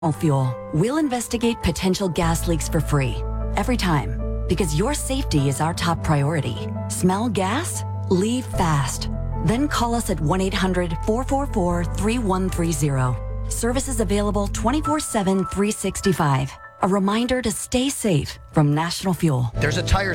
Fuel. We'll investigate potential gas leaks for free every time because your safety is our top priority. Smell gas? Leave fast. Then call us at 1-800-444-3130. Services available 24/7, 365. A reminder to stay safe from National Fuel. There's a tire